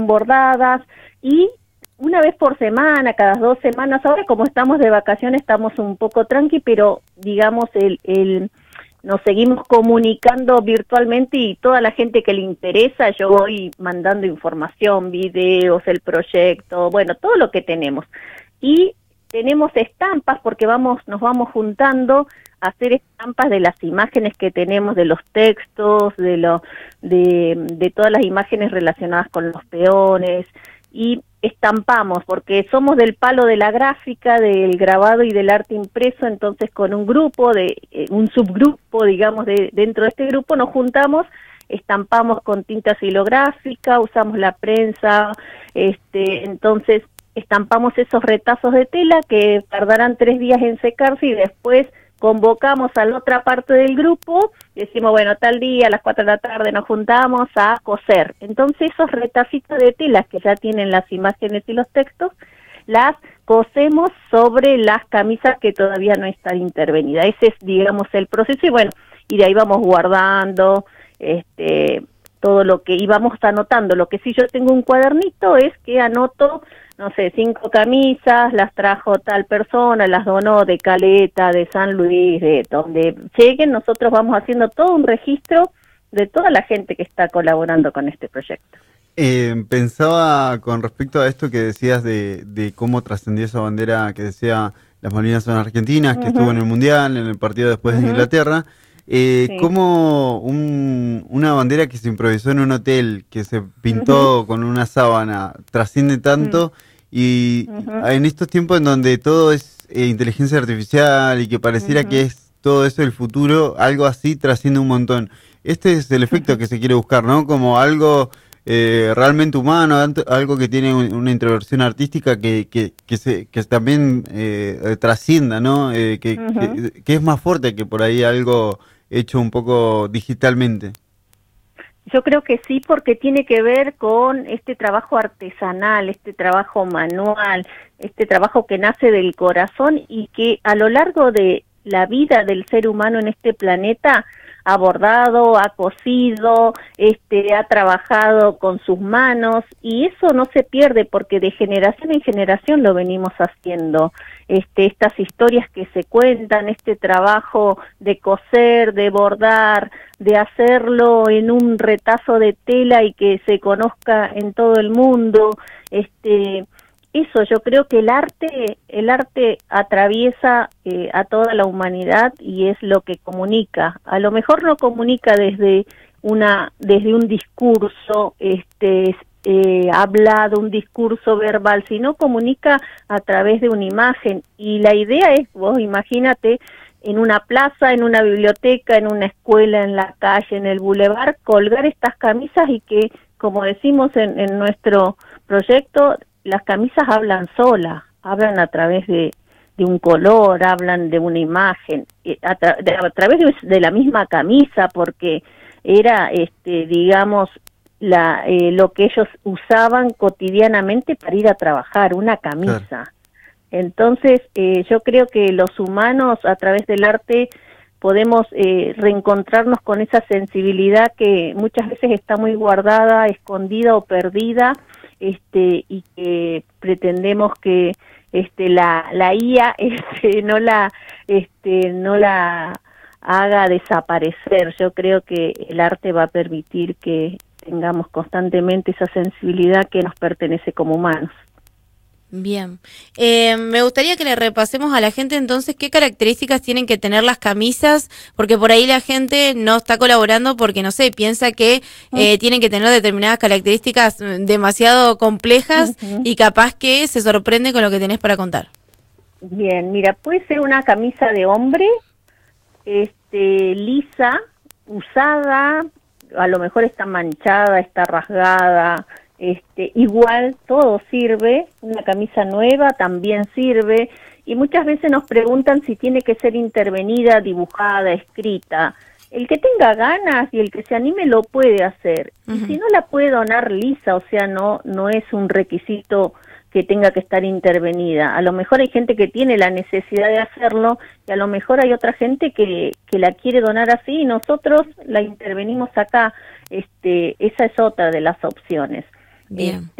bordadas y una vez por semana, cada 2 semanas. Ahora como estamos de vacaciones estamos un poco tranqui, pero digamos nos seguimos comunicando virtualmente y toda la gente que le interesa, yo voy mandando información, videos, el proyecto, bueno, todo lo que tenemos. Y tenemos estampas porque nos vamos juntando a hacer estampas de las imágenes que tenemos, de los textos, de todas las imágenes relacionadas con los peones, y estampamos, porque somos del palo de la gráfica, del grabado y del arte impreso. Entonces con un grupo, un subgrupo, digamos, dentro de este grupo nos juntamos, estampamos con tinta silográfica, usamos la prensa, entonces estampamos esos retazos de tela que tardarán 3 días en secarse y después convocamos a la otra parte del grupo, decimos, bueno, tal día a las 4 de la tarde nos juntamos a coser. Entonces esos retacitos de telas que ya tienen las imágenes y los textos, las cosemos sobre las camisas que todavía no están intervenidas. Ese es, digamos, el proceso, y bueno, y de ahí vamos guardando todo lo que íbamos anotando. Lo que sí yo tengo un cuadernito es que anoto, no sé, 5 camisas, las trajo tal persona, las donó de Caleta, de San Luis, de donde lleguen. Nosotros vamos haciendo todo un registro de toda la gente que está colaborando con este proyecto. Pensaba con respecto a esto que decías de cómo trascendió esa bandera que decía las Malvinas son argentinas, que estuvo en el Mundial, en el partido después de Inglaterra. Sí. Como una bandera que se improvisó en un hotel, que se pintó con una sábana, trasciende tanto, y en estos tiempos en donde todo es inteligencia artificial y que pareciera que es todo eso el futuro, algo así trasciende un montón. Este es el efecto que se quiere buscar, ¿no? Como algo realmente humano, algo que tiene una introversión artística que también trascienda, ¿no? Que es más fuerte que por ahí algo hecho un poco digitalmente. Yo creo que sí, porque tiene que ver con este trabajo artesanal, este trabajo manual, este trabajo que nace del corazón y que a lo largo de la vida del ser humano en este planeta ha bordado, ha cosido, ha trabajado con sus manos, y eso no se pierde porque de generación en generación lo venimos haciendo. Estas historias que se cuentan, este trabajo de coser, de bordar, de hacerlo en un retazo de tela y que se conozca en todo el mundo, eso, yo creo que el arte atraviesa a toda la humanidad y es lo que comunica. A lo mejor no comunica desde un discurso hablado, un discurso verbal, sino comunica a través de una imagen. Y la idea es, vos imagínate, en una plaza, en una biblioteca, en una escuela, en la calle, en el bulevar, colgar estas camisas y que, como decimos en nuestro proyecto, las camisas hablan solas, hablan a través de un color, hablan de una imagen, a través de la misma camisa, porque era, digamos, lo que ellos usaban cotidianamente para ir a trabajar, una camisa. Claro. Entonces, yo creo que los humanos, a través del arte, podemos reencontrarnos con esa sensibilidad que muchas veces está muy guardada, escondida o perdida, y que pretendemos que la IA no la haga desaparecer. Yo creo que el arte va a permitir que tengamos constantemente esa sensibilidad que nos pertenece como humanos. Bien. Me gustaría que le repasemos a la gente entonces qué características tienen que tener las camisas, porque por ahí la gente no está colaborando porque, no sé, piensa que tienen que tener determinadas características demasiado complejas y capaz que se sorprende con lo que tenés para contar. Bien, mira, puede ser una camisa de hombre, lisa, usada, a lo mejor está manchada, está rasgada, igual todo sirve, una camisa nueva también sirve, y muchas veces nos preguntan si tiene que ser intervenida, dibujada, escrita. El que tenga ganas y el que se anime lo puede hacer, y si no la puede donar lisa, o sea, no es un requisito que tenga que estar intervenida. A lo mejor hay gente que tiene la necesidad de hacerlo, y a lo mejor hay otra gente que la quiere donar así, y nosotros la intervenimos acá. Esa es otra de las opciones. Bien.